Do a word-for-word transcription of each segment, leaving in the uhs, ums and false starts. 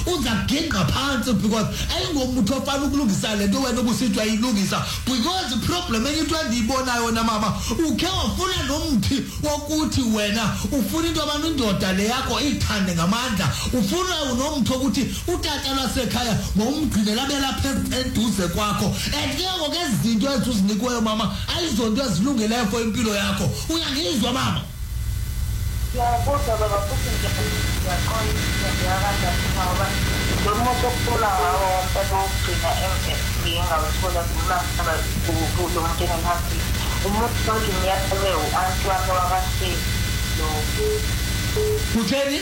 uzaginqa phansi because ayingomuntu ofana ukulungisa lento wena obusithwa yilungisa because the problem enye endiyibonayo na mama ukhe wafuna nomthi wokuthi wena ufuna into abantu indoda le yakho ithande ngamandla ufuna unomthi ukuthi utata lasekhaya ngomgcinela belapha eduze kwakho and ke ngokezinto ezizinikweyo mama ayizonto ezilungeleyo for impilo yakho uyangizwa mama ya kodwa baba futhi ngiyakhonya ngiyakanda ngoba ngomuntu okula ngawo ngokugcina emve ngawuthola kumlasa ukulo umuntu engathi umuntu sonke ngiyaphele uantu wami wakase lo utheni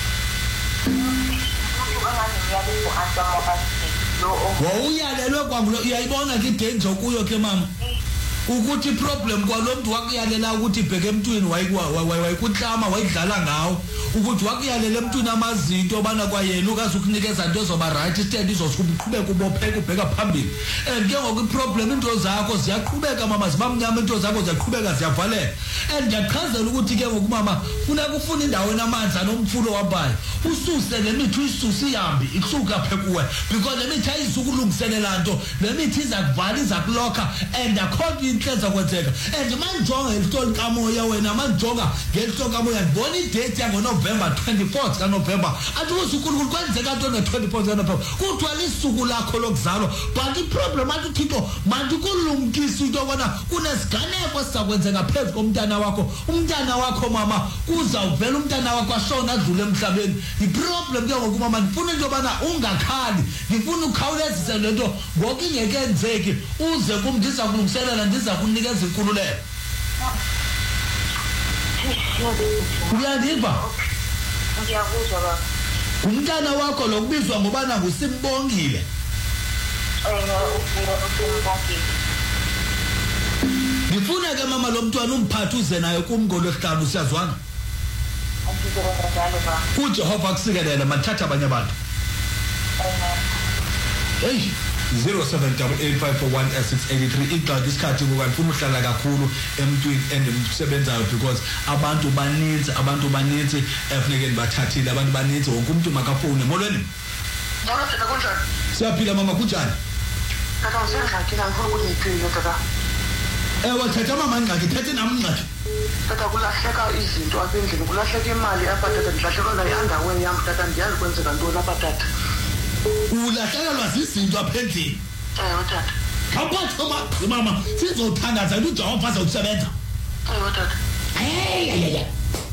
wawuyalelwe kwangulo uyayibona ke danger kuyo ke mama ukuthi problem kwalomuntu wakuyalela ukuthi ibheke emntwini wayikuhlama wayidlala ngawo ukuthi wakuyalela emntwini amazinto bana kwayena ukaze ukunikeza into ezoba right instead izoqhubeka ubopheka ubheka phambili and ke ngoku problem into zakho ziyaqhubeka mama zibamnyama into zakho ziyaqhubeka ziyavaleka and ngiyachazela ukuthi ke ngoku mama funa kufuna indawo enamandla nomfulo wabayo ususe lemithi uyisusi ihambi ikusuka phekuwe because lemithi ayizukulungiselela nto lemithi iza kuvala iza kulokha and according inhlenza kwenzeka and manjonga elitoli kamoya wena manjonga ngelitoli kamoya ngibona idate yango November twenty-fourth ka November athi usuku kwenzeka into nge twenty-fourth ka November kuthiwa lisuku lakho lokuzalwa but iproblem athi uThixo manje kulumkisa into bona kunesiganeko sizakwenzeka phezulu komntana wakho umntana wakho mama kuzawuvela umntana wakho ashona adlule emhlabeni iproblem ke ngoku mama ngifuna into bana ungakhali ngifuna ukhawulezise lento ngoku ingekenzeki uze kumndiza kulungiselela ndiza kunikeza inkululeko uyandiva ngiyakuzwa baba umntana wakho lokubizwa ngobana nguSimbongile ngifuna ke mama lo mntwana umphathe uze naye kumngolo hlanu siyazwana uJehova kusikelele mathatha abanye abantu hey zero seven eight eight five four one six eight three iqala isikhathi ngokufanele uhlala kakhulu emntwini endimsebenzayo because abantu baninzi abantu baninzi efuneke nibathathile abantu baninzi wonke umuntu makafone molweni ngiyabona kunjani siyaphila mama kunjani tata usengxaki la ngifuna ukuthi ngiphile tata ewe thetha mama ngxaki thethe nami ngxaki tata kulahleka izinto apha endlini kulahleka imali apha tata ndilahlekwa nayo andaweni yam tata ndiyazi kwenzeka ntoni apha tata ulahlekelwa zizinto apha endlini ewe tata kaphathi mama sizothandaza into uJehova azawusebenza ewe tata hey hey hey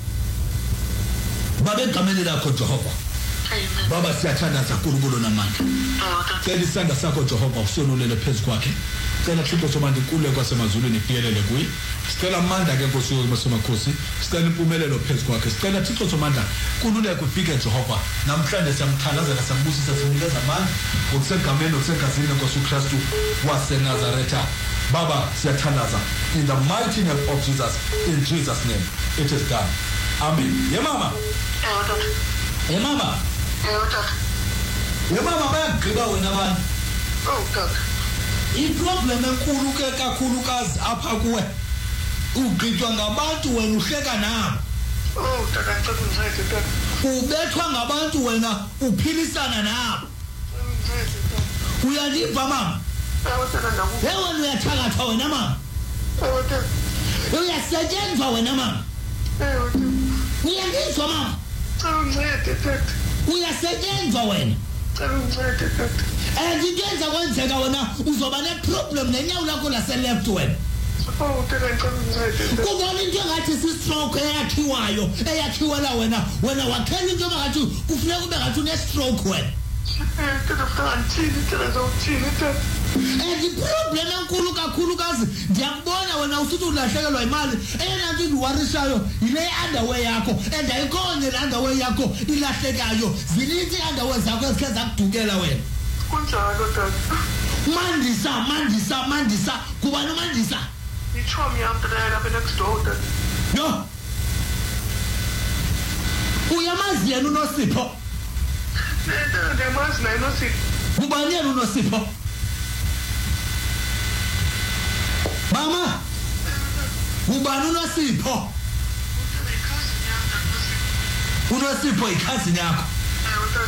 babe egameni lakho Jehova amen baba siyathandaza kuNkulunkulu namandla ewe tata cela isandla sakho Jehova usonulele phezu kwakhe cela Thixo somandla inkululeko kwasemazulwini ifikelele kuye sicela amandla ke Nkosi yomasomakhosi sicela impumelelo phezu kwakhe sicela Thixo somandla kululeko ufike Jehova namhlanje siyamthandazela siyambusisa sinikeza amandla ngokusegameni ngokusegazini Nkosi uKristu waseNazaretha baba siyathandaza in the mighty name of Jesus in Jesus name it is done amen ye mama ewe tata ye mama ewe tata ye mama bayagqiba wena abantu oh tata iproblem enkulu ke kakhulukazi apha kuwe ugqitshwa ngabantu wena uhleka nabo oh tata ngicela ungincede tata ubethwa ngabantu wena uphilisana nabo ungincede tata uyandiva mama ewe tata ndakuva ewe uyathakatha wena mama ewe tata uyasetyenzwa wena mama ewe tata uyandizwa mama ngicela ungincede tata uyasetyenzwa wena ngicela ungincede tata and into enza kwenzeka wena uzoba neproblem nenyawo lakho lase-left wena oh tata ngicela ungincede tata kubona into engathi si-stroke eyakhiwayo eyakhiwela wena wena wakhela into engathi kufuneka ube ngathi une-stroke wena eh tata futhi ngithini tata zawuthini tata and iproblem enkulu kakhulukazi ndiyakubona wena usithi ulahlekelwa imali eyona nto indiwarishayo yile underwear yakho and ayikhona le underwear yakho ilahlekayo zininzi i-underwear zakho ezikhe zakudukela wena kunjalo tata mandisa mandisa mandisa kubani umandisa ichomi yam tata yalapha next door tata no uyamazi yena uNosipho tata ndiyamazi naye Nosipho kubani yena uNosipho mama kubani uNosipho uNosipho ikhazini yakho